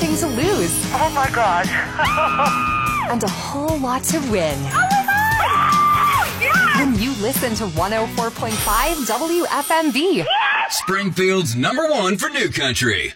nothing to lose. Oh my God. And a whole lot to win. Oh my God! Yes! When you listen to 104.5 WFMB. Yes! Springfield's #1 for New Country.